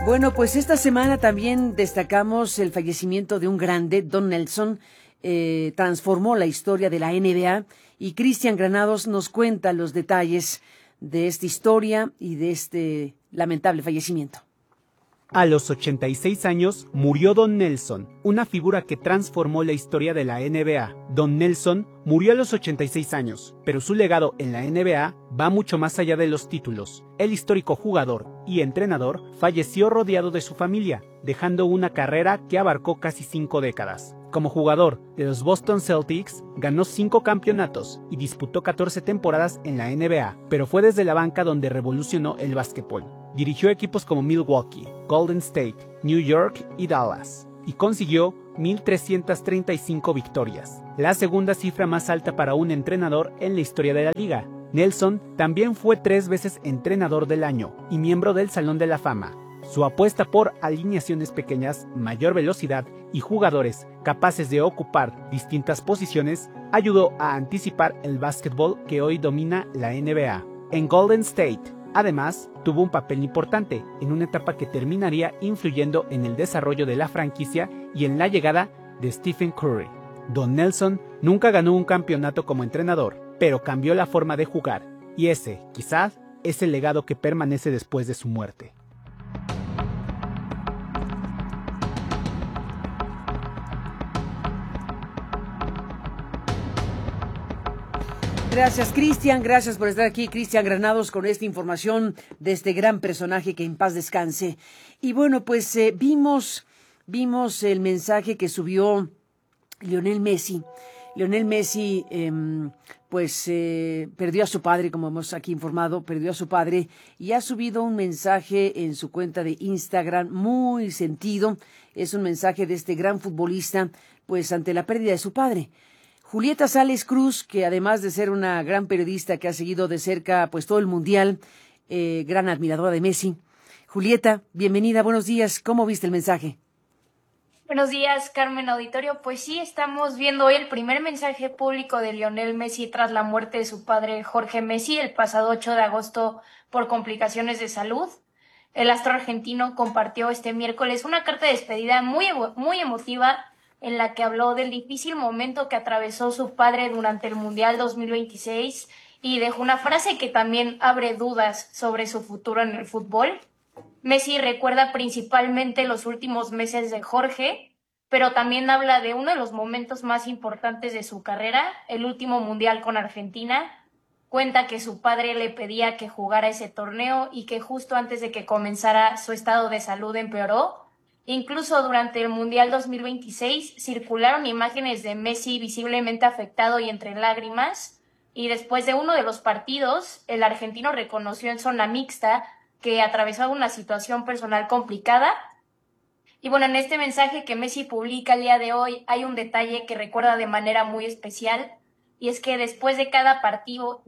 Bueno, pues esta semana también destacamos el fallecimiento de un grande, Don Nelson, transformó la historia de la NBA y Cristian Granados nos cuenta los detalles de esta historia y de este lamentable fallecimiento. A los 86 años murió Don Nelson, una figura que transformó la historia de la NBA. Don Nelson murió a los 86 años, pero su legado en la NBA va mucho más allá de los títulos. El histórico jugador y entrenador falleció rodeado de su familia, dejando una carrera que abarcó casi 5 décadas. Como jugador de los Boston Celtics, ganó 5 campeonatos y disputó 14 temporadas en la NBA, pero fue desde la banca donde revolucionó el básquetbol. Dirigió equipos como Milwaukee, Golden State, New York y Dallas, y consiguió 1,335 victorias, la segunda cifra más alta para un entrenador en la historia de la liga. Nelson también fue 3 veces entrenador del año y miembro del Salón de la Fama. Su apuesta por alineaciones pequeñas, mayor velocidad y jugadores capaces de ocupar distintas posiciones ayudó a anticipar el básquetbol que hoy domina la NBA. En Golden State, además, tuvo un papel importante en una etapa que terminaría influyendo en el desarrollo de la franquicia y en la llegada de Stephen Curry. Don Nelson nunca ganó un campeonato como entrenador, pero cambió la forma de jugar, y ese, quizás, es el legado que permanece después de su muerte. Gracias, Cristian. Gracias por estar aquí, Cristian Granados, con esta información de este gran personaje que en paz descanse. Y bueno, pues vimos el mensaje que subió Lionel Messi. Lionel Messi, perdió a su padre, como hemos aquí informado, perdió a su padre y ha subido un mensaje en su cuenta de Instagram muy sentido. Es un mensaje de este gran futbolista, pues ante la pérdida de su padre. Julieta Sales Cruz, que además de ser una gran periodista que ha seguido de cerca pues todo el mundial, gran admiradora de Messi. Julieta, bienvenida, buenos días. ¿Cómo viste el mensaje? Buenos días, Carmen Auditorio. Pues sí, estamos viendo hoy el primer mensaje público de Lionel Messi tras la muerte de su padre Jorge Messi el pasado 8 de agosto por complicaciones de salud. El astro argentino compartió este miércoles una carta de despedida muy emotiva en la que habló del difícil momento que atravesó su padre durante el Mundial 2026 y dejó una frase que también abre dudas sobre su futuro en el fútbol. Messi recuerda principalmente los últimos meses de Jorge, pero también habla de uno de los momentos más importantes de su carrera, el último Mundial con Argentina. Cuenta que su padre le pedía que jugara ese torneo y que justo antes de que comenzara su estado de salud empeoró. Incluso durante el Mundial 2026 circularon imágenes de Messi visiblemente afectado y entre lágrimas, y después de uno de los partidos, el argentino reconoció en zona mixta que atravesaba una situación personal complicada. Y bueno, en este mensaje que Messi publica el día de hoy hay un detalle que recuerda de manera muy especial, y es que después de cada partido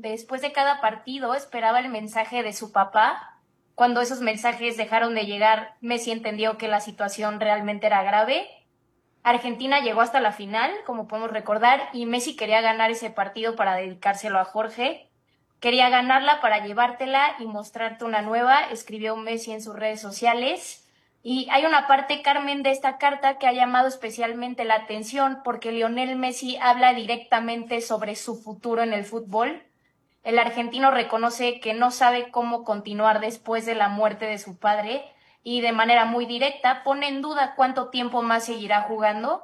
esperaba el mensaje de su papá. Cuando esos mensajes dejaron de llegar, Messi entendió que la situación realmente era grave. Argentina llegó hasta la final, como podemos recordar, y Messi quería ganar ese partido para dedicárselo a Jorge. Quería ganarla para llevártela y mostrarte una nueva, escribió Messi en sus redes sociales. Y hay una parte, Carmen, de esta carta que ha llamado especialmente la atención porque Lionel Messi habla directamente sobre su futuro en el fútbol. El argentino reconoce que no sabe cómo continuar después de la muerte de su padre y de manera muy directa pone en duda cuánto tiempo más seguirá jugando.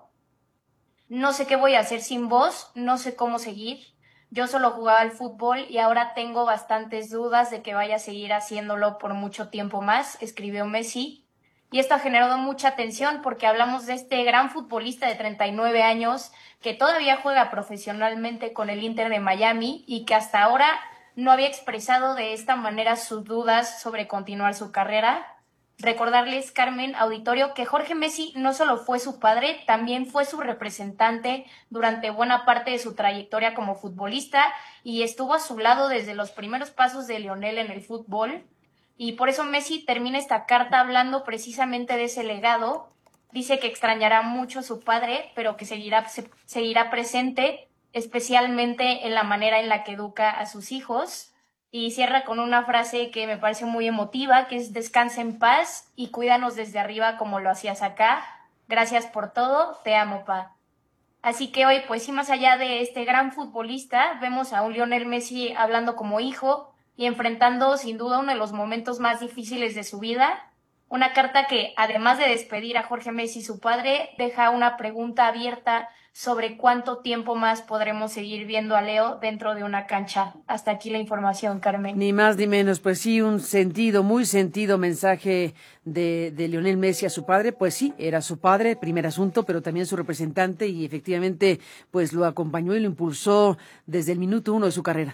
No sé qué voy a hacer sin vos, no sé cómo seguir. Yo solo jugaba al fútbol y ahora tengo bastantes dudas de que vaya a seguir haciéndolo por mucho tiempo más, escribió Messi. Y esto ha generado mucha tensión porque hablamos de este gran futbolista de 39 años que todavía juega profesionalmente con el Inter de Miami y que hasta ahora no había expresado de esta manera sus dudas sobre continuar su carrera. Recordarles, Carmen Auditorio, que Jorge Messi no solo fue su padre, también fue su representante durante buena parte de su trayectoria como futbolista y estuvo a su lado desde los primeros pasos de Lionel en el fútbol. Y por eso Messi termina esta carta hablando precisamente de ese legado. Dice que extrañará mucho a su padre, pero que seguirá presente, especialmente en la manera en la que educa a sus hijos. y cierra con una frase que me parece muy emotiva, que es descansa en paz y cuídanos desde arriba como lo hacías acá. Gracias por todo, te amo, pa. Así que hoy, pues sí, más allá de este gran futbolista, vemos a un Lionel Messi hablando como hijo y enfrentando sin duda uno de los momentos más difíciles de su vida. Una carta que, además de despedir a Jorge Messi, su padre, deja una pregunta abierta sobre cuánto tiempo más podremos seguir viendo a Leo dentro de una cancha. Hasta aquí la información, Carmen. Ni más ni menos, pues sí, un sentido, muy sentido mensaje de Lionel Messi a su padre. Pues sí, era su padre, primer asunto, pero también su representante y efectivamente pues lo acompañó y lo impulsó desde el minuto 1 de su carrera.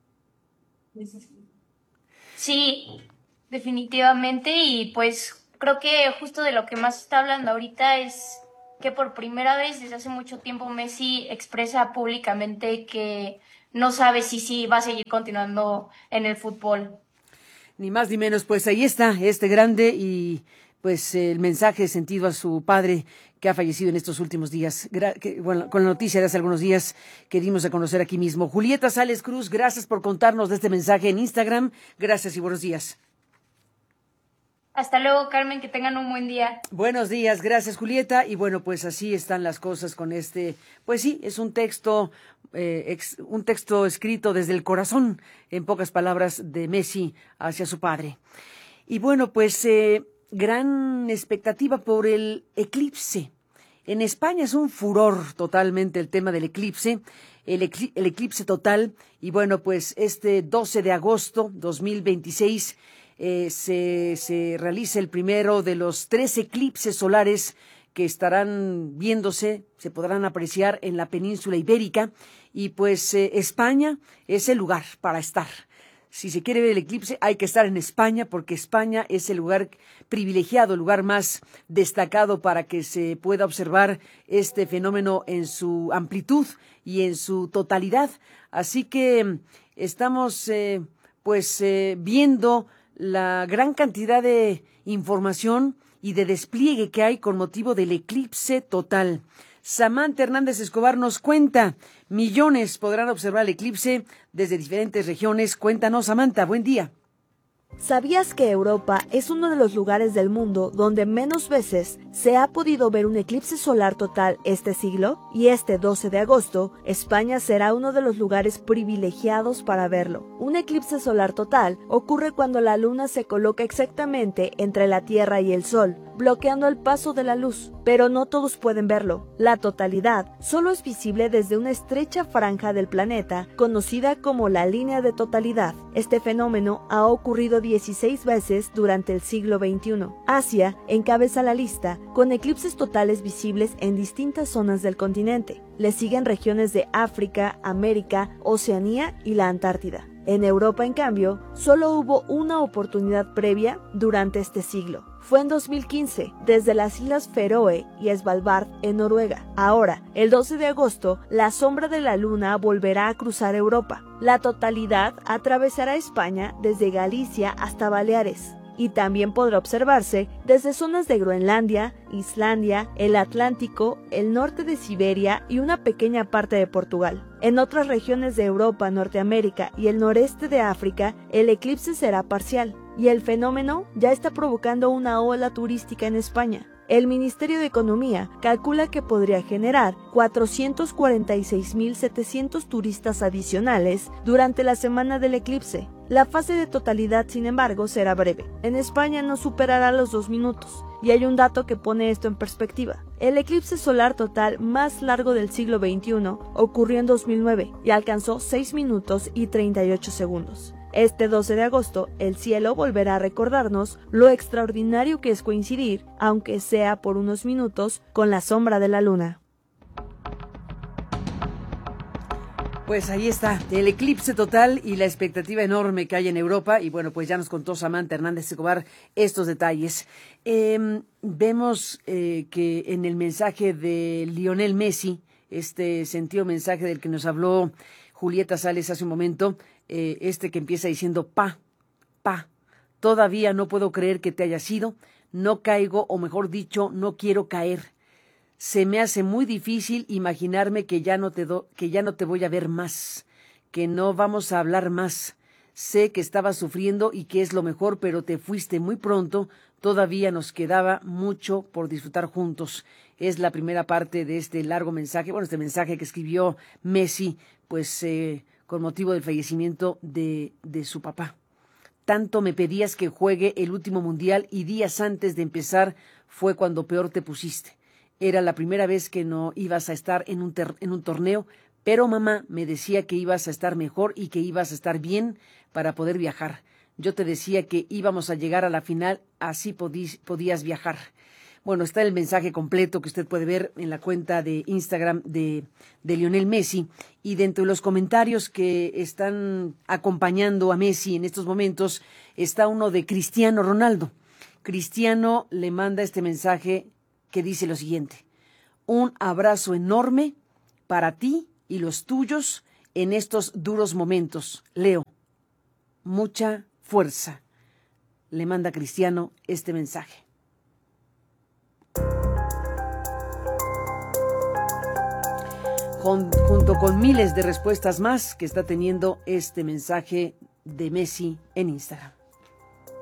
Sí, definitivamente, y pues creo que justo de lo que más está hablando ahorita es que por primera vez desde hace mucho tiempo Messi expresa públicamente que no sabe si va a seguir continuando en el fútbol. Ni más ni menos, pues ahí está, este grande y pues el mensaje sentido a su padre que ha fallecido en estos últimos días. Bueno, con la noticia de hace algunos días que dimos a conocer aquí mismo. Julieta Sales Cruz, gracias por contarnos de este mensaje en Instagram. Gracias y buenos días. Hasta luego, Carmen, que tengan un buen día. Buenos días, gracias Julieta. Y bueno, pues así están las cosas con este, pues sí, es un texto escrito desde el corazón, en pocas palabras, de Messi hacia su padre. Y bueno, pues gran expectativa por el eclipse. En España es un furor totalmente el tema del eclipse, el eclipse total. Y bueno, pues este 12 de agosto 2026 se realiza el primero de los 3 eclipses solares que estarán viéndose, se podrán apreciar en la península ibérica. Y pues España es el lugar para estar. Si se quiere ver el eclipse, hay que estar en España, porque España es el lugar privilegiado, el lugar más destacado para que se pueda observar este fenómeno en su amplitud y en su totalidad. Así que estamos viendo la gran cantidad de información y de despliegue que hay con motivo del eclipse total. Samantha Hernández Escobar nos cuenta, millones podrán observar el eclipse desde diferentes regiones. Cuéntanos, Samantha, buen día. ¿Sabías que Europa es uno de los lugares del mundo donde menos veces se ha podido ver un eclipse solar total este siglo? Y este 12 de agosto, España será uno de los lugares privilegiados para verlo. Un eclipse solar total ocurre cuando la luna se coloca exactamente entre la Tierra y el Sol, bloqueando el paso de la luz, pero no todos pueden verlo. La totalidad solo es visible desde una estrecha franja del planeta, conocida como la línea de totalidad. Este fenómeno ha ocurrido 16 veces durante el siglo XXI. Asia encabeza la lista, con eclipses totales visibles en distintas zonas del continente. Le siguen regiones de África, América, Oceanía y la Antártida. En Europa, en cambio, solo hubo una oportunidad previa durante este siglo. Fue en 2015, desde las Islas Feroe y Svalbard, en Noruega. Ahora, el 12 de agosto, la sombra de la luna volverá a cruzar Europa. La totalidad atravesará España desde Galicia hasta Baleares. Y también podrá observarse desde zonas de Groenlandia, Islandia, el Atlántico, el norte de Siberia y una pequeña parte de Portugal. En otras regiones de Europa, Norteamérica y el noreste de África, el eclipse será parcial, y el fenómeno ya está provocando una ola turística en España. El Ministerio de Economía calcula que podría generar 446.700 turistas adicionales durante la semana del eclipse. La fase de totalidad, sin embargo, será breve. En España no superará los 2 minutos. Y hay un dato que pone esto en perspectiva. El eclipse solar total más largo del siglo XXI ocurrió en 2009 y alcanzó 6 minutos y 38 segundos. Este 12 de agosto, el cielo volverá a recordarnos lo extraordinario que es coincidir, aunque sea por unos minutos, con la sombra de la luna. Pues ahí está, el eclipse total y la expectativa enorme que hay en Europa. Y bueno, pues ya nos contó Samantha Hernández Escobar estos detalles. Vemos que en el mensaje de Lionel Messi, este sentido mensaje del que nos habló Julieta Sales hace un momento, que empieza diciendo pa, todavía no puedo creer que te hayas ido, no caigo, o mejor dicho, no quiero caer. Se me hace muy difícil imaginarme que ya no te voy a ver más, que no vamos a hablar más. Sé que estabas sufriendo y que es lo mejor, pero te fuiste muy pronto. Todavía nos quedaba mucho por disfrutar juntos. Es la primera parte de este largo mensaje, este mensaje que escribió Messi, pues con motivo del fallecimiento de su papá. Tanto me pedías que juegue el último mundial y días antes de empezar fue cuando peor te pusiste. Era la primera vez que no ibas a estar en un torneo, pero mamá me decía que ibas a estar mejor y que ibas a estar bien para poder viajar. Yo te decía que íbamos a llegar a la final, así podías viajar. Bueno, está el mensaje completo que usted puede ver en la cuenta de Instagram de Lionel Messi. Y dentro de los comentarios que están acompañando a Messi en estos momentos está uno de Cristiano Ronaldo. Cristiano le manda este mensaje que dice lo siguiente: un abrazo enorme para ti y los tuyos en estos duros momentos. Leo, mucha fuerza. Le manda Cristiano este mensaje. Junto con miles de respuestas más que está teniendo este mensaje de Messi en Instagram.